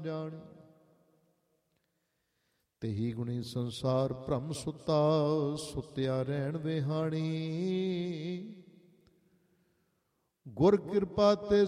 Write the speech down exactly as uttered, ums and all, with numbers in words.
ਜਾਣੀ। ਤੇਹੀ ਗੁਣੀ ਸੰਸਾਰ ਭ੍ਰਮ ਸੁੱਤਾ, ਸੁੱਤਿਆ ਰਹਿਣ ਵਿਹਾਣੀ। ਗੁਰ ਕਿਰਪਾ ਤੇ